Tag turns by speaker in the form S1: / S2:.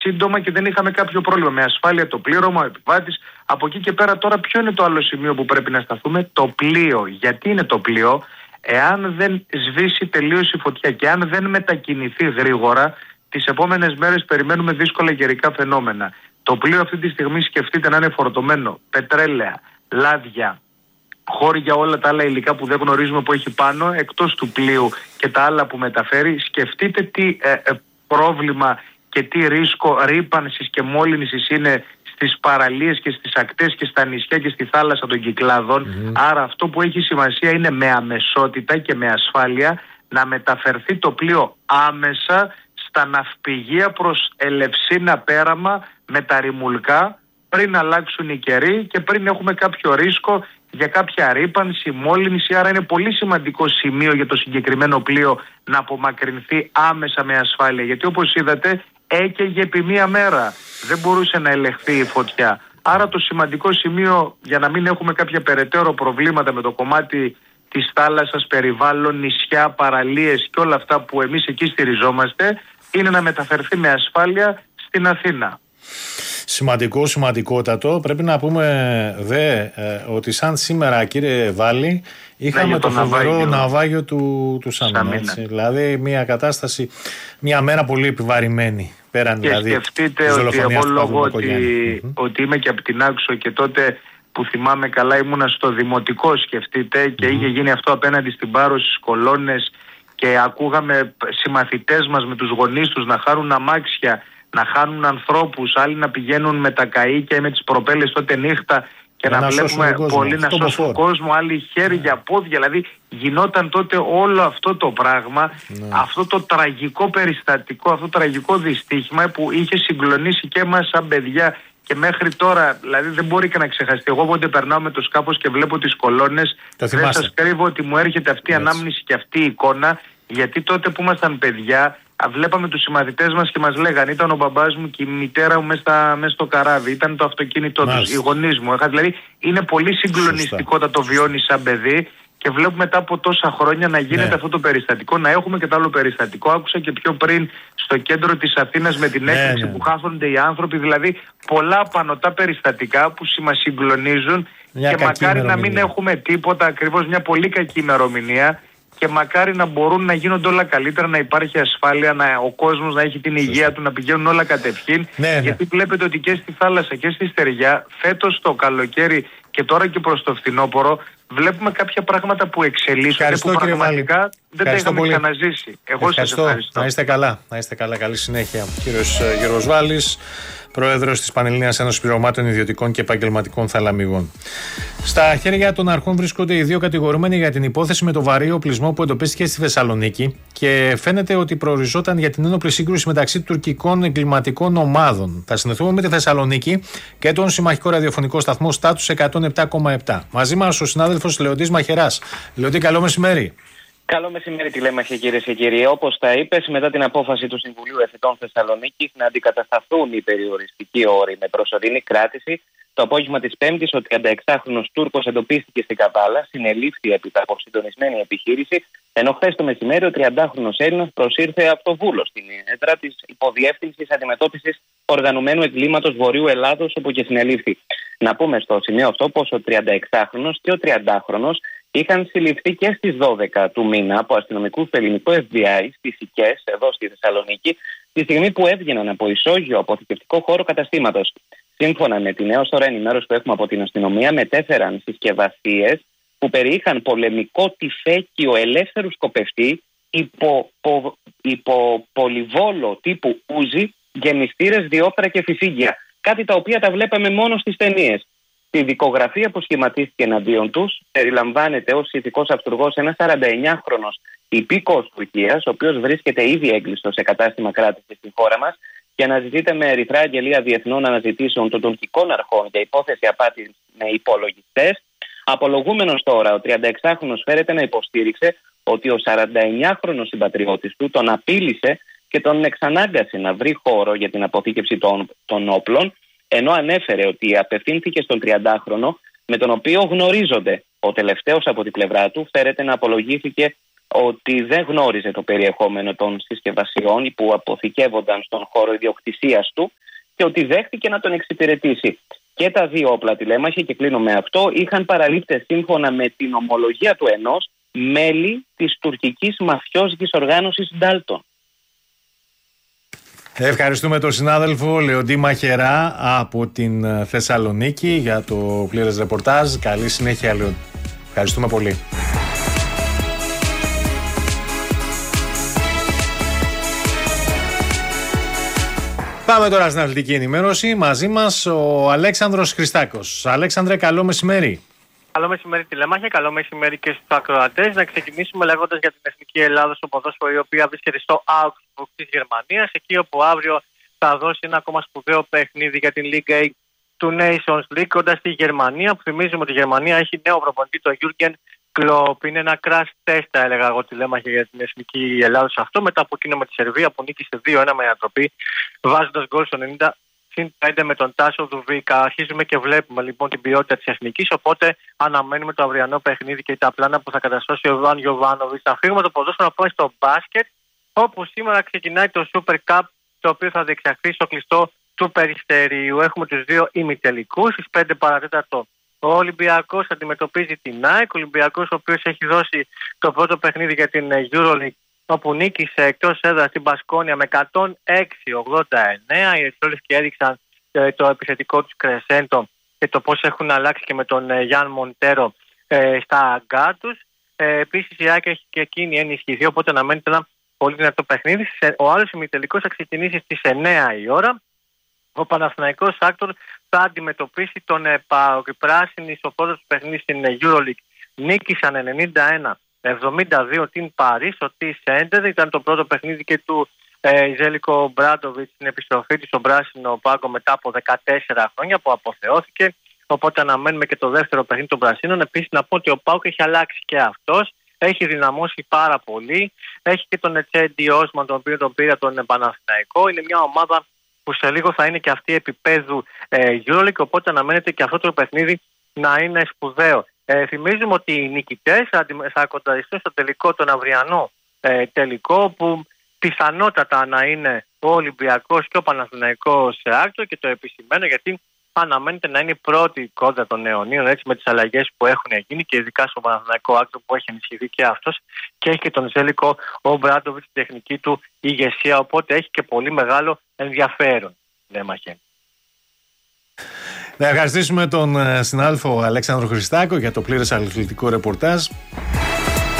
S1: σύντομα και δεν είχαμε κάποιο πρόβλημα. Με ασφάλεια το πλήρωμα, ο επιβάτης. Από εκεί και πέρα τώρα ποιο είναι το άλλο σημείο που πρέπει να σταθούμε? Το πλοίο. Γιατί είναι το πλοίο? Εάν δεν σβήσει τελείως η φωτιά και αν δεν μετακινηθεί γρήγορα, τις επόμενες μέρες περιμένουμε δύσκολα καιρικά φαινόμενα. Το πλοίο αυτή τη στιγμή σκεφτείτε να είναι φορτωμένο πετρέλαια, λάδια, χώροι για όλα τα άλλα υλικά που δεν γνωρίζουμε που έχει πάνω, εκτός του πλοίου και τα άλλα που μεταφέρει. Σκεφτείτε τι πρόβλημα και τι ρίσκο ρύπανσης και μόλυνσης είναι στις παραλίες και στις ακτές και στα νησιά και στη θάλασσα των Κυκλάδων. Άρα αυτό που έχει σημασία είναι με αμεσότητα και με ασφάλεια να μεταφερθεί το πλοίο άμεσα στα ναυπηγεία προς Ελευσίνα Πέραμα με τα ρημουλκά πριν αλλάξουν οι καιροί και πριν έχουμε κάποιο ρίσκο για κάποια ρύπανση, μόλυνση. Άρα είναι πολύ σημαντικό σημείο για το συγκεκριμένο πλοίο να απομακρυνθεί άμεσα με ασφάλεια, γιατί όπως είδατε έκαιγε επί μία μέρα, δεν μπορούσε να ελεγχθεί η φωτιά. Άρα το σημαντικό σημείο για να μην έχουμε κάποια περαιτέρω προβλήματα με το κομμάτι της θάλασσας, περιβάλλον, νησιά, παραλίες και όλα αυτά που εμείς εκεί στηριζόμαστε είναι να μεταφερθεί με ασφάλεια στην Αθήνα.
S2: Σημαντικό, σημαντικότατο. Πρέπει να πούμε ότι σαν σήμερα, κύριε Βάλη, είχαμε το φοβερό ναυάγιο του Σαμίνα. Δηλαδή μια κατάσταση, μια μέρα πολύ επιβαρημένη. Πέραν,
S1: και δηλαδή, σκεφτείτε ότι εγώ λόγω ότι είμαι και από την Άξο και τότε που θυμάμαι καλά ήμουνα στο δημοτικό, σκεφτείτε, και είχε γίνει αυτό απέναντι στην Πάρο, στις κολόνες, και ακούγαμε συμμαθητές μας με τους γονείς τους να χάνουν αμάξια, να χάνουν ανθρώπους, άλλοι να πηγαίνουν με τα καΐκια ή με τις προπέλες τότε νύχτα και να βλέπουμε πολλοί να σώσουν κόσμο, άλλοι χέρια, πόδια. Δηλαδή γινόταν τότε όλο αυτό το πράγμα, αυτό το τραγικό περιστατικό, αυτό το τραγικό δυστύχημα που είχε συγκλονίσει και εμάς σαν παιδιά και μέχρι τώρα. Δηλαδή δεν μπορεί και να ξεχαστεί. Εγώ όποτε περνάω με το σκάφος και βλέπω τις κολόνες, δεν σας κρύβω ότι μου έρχεται αυτή η ανάμνηση και αυτή η εικόνα, γιατί τότε που ήμασταν παιδιά βλέπαμε τους συμμαθητές μας και μας λέγανε, ήταν ο μπαμπάς μου και η μητέρα μου μέσα στο καράβι, ήταν το αυτοκίνητό τους, οι γονείς μου. Δηλαδή είναι πολύ συγκλονιστικό να το βιώνει σαν παιδί και βλέπουμε μετά από τόσα χρόνια να γίνεται αυτό το περιστατικό, να έχουμε και το άλλο περιστατικό. Άκουσα και πιο πριν στο κέντρο της Αθήνας με την έκρηξη που χάθονται οι άνθρωποι. Δηλαδή πολλά πανωτά περιστατικά που μας συγκλονίζουν και μακάρι να μην έχουμε τίποτα, ακριβώς μια πολύ κακή ημερομηνία. Και μακάρι να μπορούν να γίνονται όλα καλύτερα, να υπάρχει ασφάλεια, ο κόσμος να έχει την υγεία του, να πηγαίνουν όλα κατευχήν. Γιατί βλέπετε ότι και στη θάλασσα και στη στεριά, φέτος το καλοκαίρι και τώρα και προς το φθινόπωρο, βλέπουμε κάποια πράγματα που εξελίσσονται που πραγματικά δεν τα είχαμε ξαναζήσει. Εγώ σας ευχαριστώ.
S2: Να είστε καλά. Να είστε καλά. Καλή συνέχεια. Κύριος Γιώργος Βάλης, Πρόεδρος της Πανελλήνιας Ένωσης Πληρωμάτων Ιδιωτικών και Επαγγελματικών Θαλαμιγών. Στα χέρια των αρχών βρίσκονται οι δύο κατηγορούμενοι για την υπόθεση με το βαρύ οπλισμό που εντοπίστηκε στη Θεσσαλονίκη και φαίνεται ότι προοριζόταν για την ένοπλη σύγκρουση μεταξύ τουρκικών εγκληματικών ομάδων. Θα συνδεθούμε με τη Θεσσαλονίκη και τον συμμαχικό ραδιοφωνικό σταθμό Στάτους 107,7. Μαζί μας ο συνάδελφος Λεοντής Μαχαιράς. Λεοντή, καλό μεσημέρι.
S3: Καλό μεσημέρι, τηλέμαχε, κυρίες και κύριοι. Όπως τα είπες, μετά την απόφαση του Συμβουλίου Εφετών Θεσσαλονίκης να αντικατασταθούν οι περιοριστικοί όροι με προσωρινή κράτηση, το απόγευμα της Πέμπτης ο 36χρονος Τούρκος εντοπίστηκε στην Καβάλα, συνελήφθη έπειτα από συντονισμένη επιχείρηση, ενώ χθες το μεσημέρι ο 30χρονος Έλληνας προσήρθε από το Βούλο, στην έδρα της Υποδιεύθυνσης Αντιμετώπισης Οργανωμένου Εγκλήματος Βορείου Ελλάδος, όπου και συνελήφθη. Να πούμε στο σημείο αυτό πως ο 36χρονος και ο 30χρονος είχαν συλληφθεί και στις 12 του μήνα από αστυνομικούς του ελληνικού FBI στις Σικές, εδώ στη Θεσσαλονίκη, τη στιγμή που έβγαιναν από ισόγειο αποθηκευτικό χώρο καταστήματος. Σύμφωνα με την έως τώρα ενημέρωση που έχουμε από την αστυνομία, μετέφεραν συσκευασίες που περιείχαν πολεμικό τυφέκιο ελεύθερου σκοπευτή υπό πολυβόλο τύπου ούζι, γεμιστήρες, διόπτρα και φυσίγγια. Κάτι τα οποία τα βλέπαμε μόνο στις ταινίες. Στη δικογραφία που σχηματίστηκε εναντίον τους περιλαμβάνεται ως ηθικός αυτουργός ένας 49χρονος υπήκοος Τουρκίας, ο οποίος βρίσκεται ήδη έγκλειστος σε κατάστημα κράτησης στην χώρα μας και αναζητείται με ερυθρά αγγελία διεθνών αναζητήσεων των τουρκικών αρχών για υπόθεση απάτης με υπολογιστές. Απολογούμενος τώρα, ο 36χρονος φέρεται να υποστήριξε ότι ο 49χρονος συμπατριώτης του τον απείλησε και τον εξανάγκασε να βρει χώρο για την αποθήκευση των όπλων, ενώ ανέφερε ότι απευθύνθηκε στον 30χρονο, με τον οποίο γνωρίζονται. Ο τελευταίος από την πλευρά του φέρεται να απολογήθηκε ότι δεν γνώριζε το περιεχόμενο των συσκευασιών που αποθηκεύονταν στον χώρο ιδιοκτησίας του και ότι δέχτηκε να τον εξυπηρετήσει. Και τα δύο όπλα τηλέμαχοι, και κλείνω με αυτό, είχαν παραλήπτες σύμφωνα με την ομολογία του ενός μέλη της τουρκικής μαφιόζικης οργάνωσης Ντάλτον.
S2: Ευχαριστούμε τον συνάδελφο Λεοντή Μαχερά από την Θεσσαλονίκη για το πλήρες ρεπορτάζ. Καλή συνέχεια, Λεοντή. Ευχαριστούμε πολύ. Πάμε τώρα στην αθλητική ενημέρωση. Μαζί μας ο Αλέξανδρος Χριστάκος. Αλέξανδρε, καλό μεσημέρι.
S4: Καλό μεσημέρι τηλέμαχε, καλό μεσημέρι και στους ακροατές. Να ξεκινήσουμε λέγοντας για την Εθνική Ελλάδα στο ποδόσφαιρο, η οποία βρίσκεται στο Augsburg της Γερμανίας, εκεί όπου αύριο θα δώσει ένα ακόμα σπουδαίο παιχνίδι για την Liga 8 του Nations League κοντά στη Γερμανία, που θυμίζουμε ότι η Γερμανία έχει νέο προπονητή, τον Jürgen Klopp. Είναι ένα crash test, θα έλεγα εγώ, τηλέμαχε για την Εθνική Ελλάδα σε αυτό, μετά από εκείνο με τη Σερβία που νίκησε 2-1 με ανατροπή, βάζοντας γκολ στο 90. Συν 5 με τον Τάσο Δουβίκα. Αρχίζουμε και βλέπουμε λοιπόν την ποιότητα της Εθνικής. Οπότε αναμένουμε το αυριανό παιχνίδι και τα πλάνα που θα καταστρώσει ο Ιβάν Γιοβάνοβιτς. Θα φύγουμε το ποδόσφαιρο να πάμε στο μπάσκετ, όπου σήμερα ξεκινάει το Super Cup, το οποίο θα διεξαχθεί στο κλειστό του Περιστερίου. Έχουμε τους δύο ημιτελικούς. Στις 5 παρατέταρτο ο Ολυμπιακός αντιμετωπίζει την ΑΕΚ. Ο Ολυμπιακός, ο οποίος έχει δώσει το πρώτο παιχνίδι για την EuroLeague, όπου νίκησε εκτός έδρας στην Μπασκόνια με 106-89. Οι Ερυθρόλες και έδειξαν το επιθετικό τους κρεσέντο και το πώς έχουν αλλάξει και με τον Γιάν Μοντέρο στα αγκά τους. Επίσης η ΑΕΚ έχει και εκείνη ενισχυθεί, οπότε αναμένεται ένα πολύ δυνατό παιχνίδι. Ο άλλος ημιτελικός θα ξεκινήσει στις 9 η ώρα. Ο Παναθηναϊκός Άκτορ θα αντιμετωπίσει τον ΠΑΟΚ. Οι πράσινοι στο πρώτο του παιχνίδι στην EuroLeague νίκησαν 91-72 την Παρί στο T-Center. Ήταν το πρώτο παιχνίδι και του Ζέλικο Μπράντοβιτς στην επιστροφή του στον πράσινο πάγκο μετά από 14 χρόνια που αποθεώθηκε. Οπότε αναμένουμε και το δεύτερο παιχνίδι των πρασίνων. Επίσης να πω ότι ο ΠΑΟΚ έχει αλλάξει και αυτός. Έχει δυναμώσει πάρα πολύ. Έχει και τον Ετσέντι Όσμαν, τον οποίο τον πήρε τον Παναθηναϊκό. Είναι μια ομάδα που σε λίγο θα είναι και αυτή επίπεδου EuroLeague. Οπότε αναμένεται και αυτό το παιχνίδι να είναι σπουδαίο. Θυμίζουμε ότι οι νικητές θα κονταριστούν στο τελικό, τον αυριανό τελικό, που πιθανότατα να είναι ο Ολυμπιακός και ο Παναθηναϊκός Άκτορ, και το επισημαίνω γιατί αναμένεται να είναι η πρώτη κόντρα των αιωνίων, έτσι, με τις αλλαγές που έχουν γίνει και ειδικά στο Παναθηναϊκό Άκτορ που έχει ενισχυθεί και αυτός και έχει και τον Ζέλικο ο Μπράντοβιτς στην τεχνική του ηγεσία, οπότε έχει και πολύ μεγάλο ενδιαφέρον. Λέμαχε.
S2: Να ευχαριστήσουμε τον συνάδελφο Αλέξανδρο Χριστάκο για το πλήρες αθλητικό ρεπορτάζ.